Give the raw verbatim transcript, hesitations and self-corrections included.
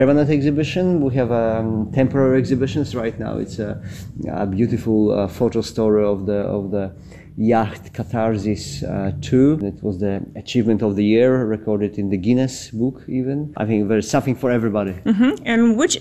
Permanent exhibition. We have um, temporary exhibitions right now. It's a, a beautiful uh, photo story of the of the yacht Catharsis uh, two. It was the achievement of the year, recorded in the Guinness book even. I think there's something for everybody. Mm-hmm. And which